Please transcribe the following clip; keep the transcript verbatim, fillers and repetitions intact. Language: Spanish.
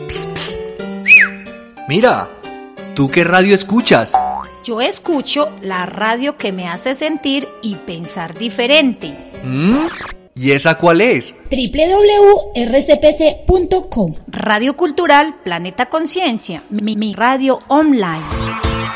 Psst, psst. Mira, ¿tú qué radio escuchas? Yo escucho la radio que me hace sentir y pensar diferente. ¿Mm? ¿Y esa cuál es? doble u doble u doble u punto erre ce pe ce punto com. Radio Cultural Planeta Conciencia, mi, mi radio online.